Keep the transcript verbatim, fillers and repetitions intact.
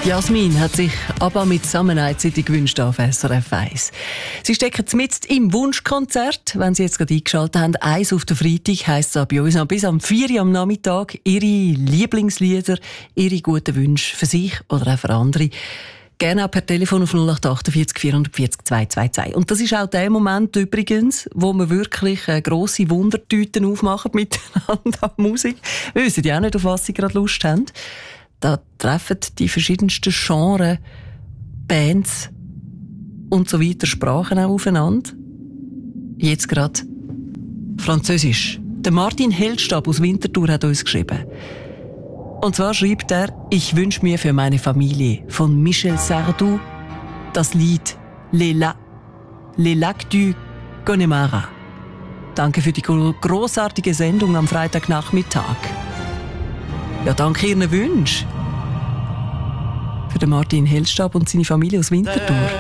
Jasmin hat sich aber mit Summer-Night-City gewünscht auf S R F eins. Sie stecken mitten im Wunschkonzert. Wenn Sie jetzt gerade eingeschaltet haben, eins auf den Freitag, heisst es bei uns noch bis am vier Uhr am Nachmittag. Ihre Lieblingslieder, Ihre guten Wünsche für sich oder auch für andere. Gerne auch per Telefon auf null acht achtundvierzig vierundvierzig zweihundertzweiundzwanzig. Und das ist auch der Moment übrigens, wo wir wirklich äh, grosse Wundertüten aufmachen miteinander an Musik. Wir wissen ja auch nicht, auf was Sie gerade Lust haben. Da treffen die verschiedensten Genres, Bands und so weiter Sprachen auch aufeinander. Jetzt gerade Französisch. Der Martin Heldstab aus Winterthur hat uns geschrieben. Und zwar schreibt er: Ich wünsche mir für meine Familie von Michel Sardou das Lied Les Lacs, Les Lacs du Connemara. Danke für die grossartige Sendung am Freitagnachmittag. Ja, danke Ihren Wünschen. Für den Martin Heldstab und seine Familie aus Winterthur.